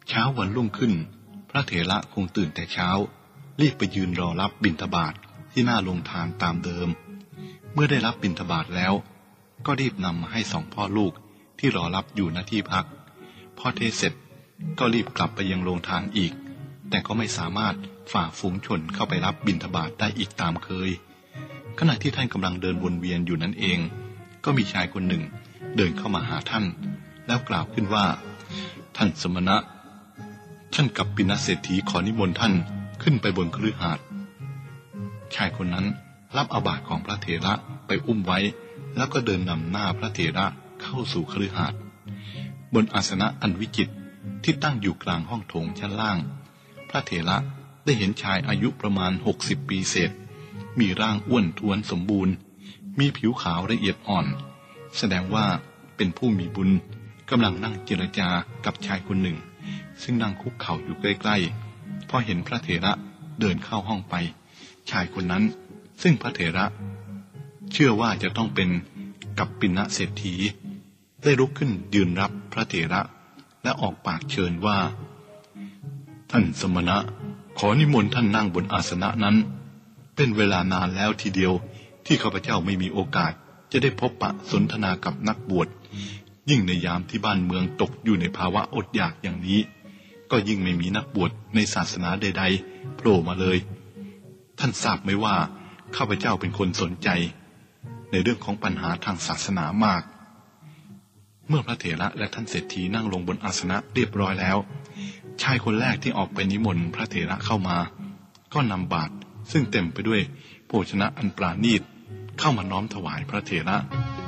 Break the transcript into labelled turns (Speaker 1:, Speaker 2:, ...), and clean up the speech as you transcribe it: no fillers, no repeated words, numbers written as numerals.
Speaker 1: เช้าวันรุ่งขึ้นพระเถระคงตื่นแต่เช้ารีบไปยืนรอรับบิณฑบาตที่หน้าโรงทานตามเดิมเมื่อได้รับบิณฑบาตแล้วก็รีบนำมาให้สองพ่อลูกที่รอรับอยู่ณที่พักพอเทเสร็จก็รีบกลับไปยังโรงทานอีกแต่ก็ไม่สามารถฝ่าฝูงชนเข้าไปรับบิณฑบาตได้อีกตามเคยขณะที่ท่านกำลังเดินวนเวียนอยู่นั่นเองก็มีชายคนหนึ่งเดินเข้ามาหาท่านแล้วกล่าวขึ้นว่าท่านสมณะท่านกัปปินะเศรษฐีขอนิมนต์ท่านขึ้นไปบนคฤหาสน์ชายคนนั้นรับเอาบาตรของพระเถระไปอุ้มไว้แล้วก็เดินนำหน้าพระเถระเข้าสู่คฤหาสน์บนอาสนะอันวิจิตรที่ตั้งอยู่กลางห้องโถงชั้นล่างพระเถระได้เห็นชายอายุประมาณ60 ปีเศษมีร่างอ้วนท้วนสมบูรณ์มีผิวขาวละเอียดอ่อนแสดงว่าเป็นผู้มีบุญกำลังนั่งเจรจากับชายคนหนึ่งซึ่งนั่งคุกเข่าอยู่ใกล้ๆพอเห็นพระเถระเดินเข้าห้องไปชายคนนั้นซึ่งพระเถระเชื่อว่าจะต้องเป็นกัปปินะเศรษฐีได้ลุกขึ้นยืนรับพระเถระและออกปากเชิญว่าท่านสมณะขอนิมนต์ท่านนั่งบนอาสนะนั้นเป็นเวลานานแล้วทีเดียวที่ข้าพเจ้าไม่มีโอกาสจะได้พบปะสนทนากับนักบวชยิ่งในยามที่บ้านเมืองตกอยู่ในภาวะอดอยากอย่างนี้ก็ยิ่งไม่มีนักบวชในศาสนาใดๆโผล่มาเลยท่านทราบไหมว่าข้าพเจ้าเป็นคนสนใจในเรื่องของปัญหาทางศาสนามากเมื่อพระเถระและท่านเศรษฐีนั่งลงบนอาสนะเรียบร้อยแล้วชายคนแรกที่ออกไปนิมนต์พระเถระเข้ามาก็นำบาตรซึ่งเต็มไปด้วยโภชนะอันปราณีตเข้ามาน้อมถวายพระเถระ